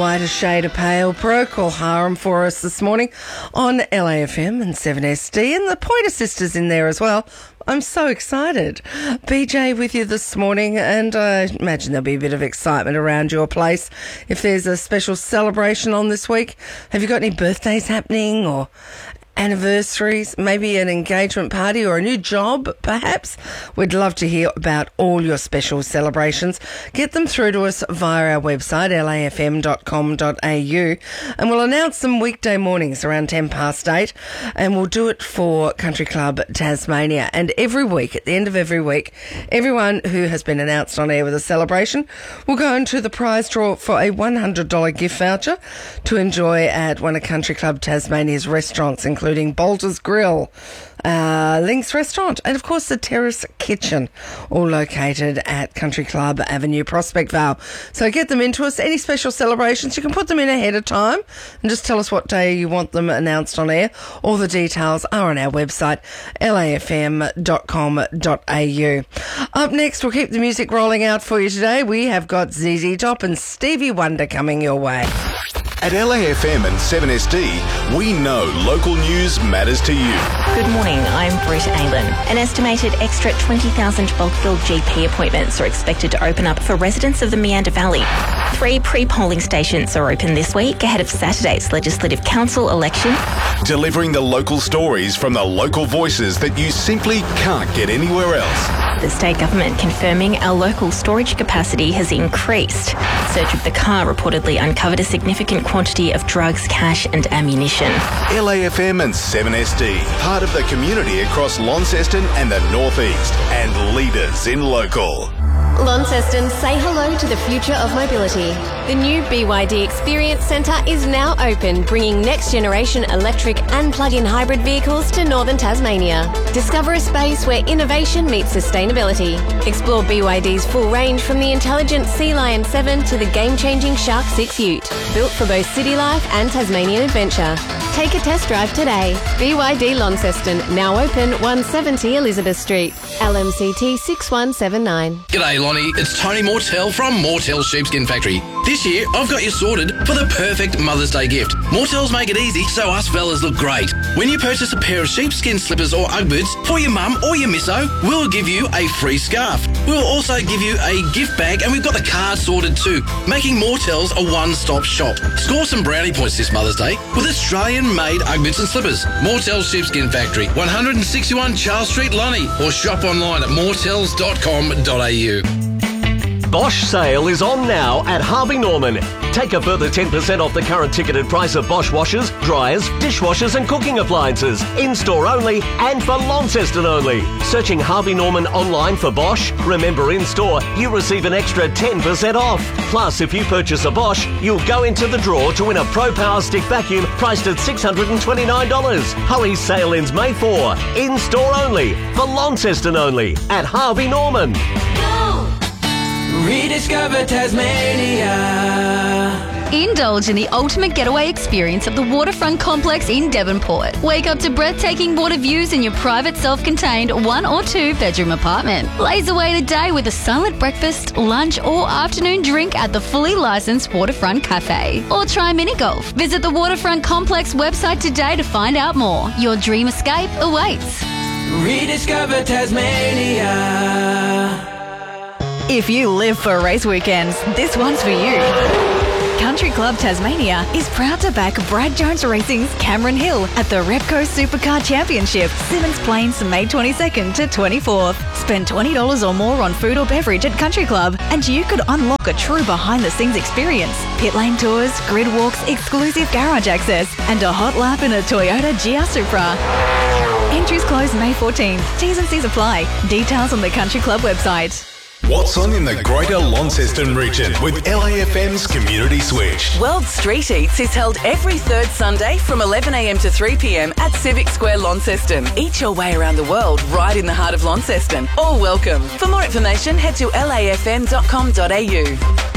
whiter shade of pale, Procol Harum for us this morning on LAFM and 7SD, and the Pointer Sisters in there as well. I'm so excited. BJ with you this morning, and I imagine there'll be a bit of excitement around your place if there's a special celebration on this week. Have you got any birthdays happening or anniversaries, maybe an engagement party or a new job, perhaps? We'd love to hear about all your special celebrations. Get them through to us via our website, lafm.com.au, and we'll announce them weekday mornings around 8:10, and we'll do it for Country Club Tasmania. And every week, at the end of every week, everyone who has been announced on air with a celebration will go into the prize draw for a $100 gift voucher to enjoy at one of Country Club Tasmania's restaurants, including Bolter's Grill, Link's Restaurant, and of course the Terrace Kitchen, all located at Country Club Avenue, Prospect Vale. So get them into us. Any special celebrations, you can put them in ahead of time and just tell us what day you want them announced on air. All the details are on our website, lafm.com.au. Up next, we'll keep the music rolling out for you today. We have got ZZ Top and Stevie Wonder coming your way. At LAFM and 7SD, we know local news matters to you. Good morning, I'm Britt Aylan. An estimated extra 20,000 bulk bill GP appointments are expected to open up for residents of the Meander Valley. 3 pre-polling stations are open this week ahead of Saturday's Legislative Council election. Delivering the local stories from the local voices that you simply can't get anywhere else. The state government confirming our local storage capacity has increased. Search of the car reportedly uncovered a significant quantity of drugs, cash and ammunition. LAFM and 7SD, part of the community across Launceston and the North East, and leaders in local. Launceston, say hello to the future of mobility. The new BYD Experience Centre is now open, bringing next-generation electric and plug-in hybrid vehicles to northern Tasmania. Discover a space where innovation meets sustainability. Explore BYD's full range from the intelligent Sea Lion 7 to the game-changing Shark 6 Ute, built for both city life and Tasmanian adventure. Take a test drive today. BYD Launceston, now open 170 Elizabeth Street. LMCT 6179. G'day Lonnie, it's Tony Mortel from Mortel Sheepskin Factory. This year I've got you sorted for the perfect Mother's Day gift. Mortels make it easy so us fellas look great. When you purchase a pair of sheepskin slippers or Ugg boots for your mum or your misso, we'll give you a free scarf. We'll also give you a gift bag, and we've got the card sorted too, making Mortels a one-stop shop. Score some brownie points this Mother's Day with Australian-made Ugg boots and slippers. Mortel Sheepskin Factory, 161 Charles Street, Lonnie, or shop online at mortels.com.au. Bosch sale is on now at Harvey Norman. Take a further 10% off the current ticketed price of Bosch washers, dryers, dishwashers and cooking appliances. In-store only and for Launceston only. Searching Harvey Norman online for Bosch, remember in-store you receive an extra 10% off. Plus, if you purchase a Bosch, you'll go into the draw to win a Pro Power Stick vacuum priced at $629. Hurry, sale ends May 4. In-store only for Launceston only at Harvey Norman. Rediscover Tasmania. Indulge in the ultimate getaway experience of the Waterfront Complex in Devonport. Wake up to breathtaking water views in your private self-contained 1 or 2 bedroom apartment. Blaze away the day with a silent breakfast, lunch or afternoon drink at the fully licensed Waterfront Cafe. Or try mini golf. Visit the Waterfront Complex website today to find out more. Your dream escape awaits. Rediscover Tasmania. If you live for race weekends, this one's for you. Country Club Tasmania is proud to back Brad Jones Racing's Cameron Hill at the Repco Supercar Championship, Simmons Plains, May 22nd to 24th. Spend $20 or more on food or beverage at Country Club, and you could unlock a true behind-the-scenes experience. Pit lane tours, grid walks, exclusive garage access, and a hot lap in a Toyota GR Supra. Entries close May 14th. T's and C's apply. Details on the Country Club website. What's on in the Greater Launceston region with LAFM's Community Switch? World Street Eats is held every third Sunday from 11am to 3pm at Civic Square, Launceston. Eat your way around the world right in the heart of Launceston. All welcome. For more information, head to lafm.com.au.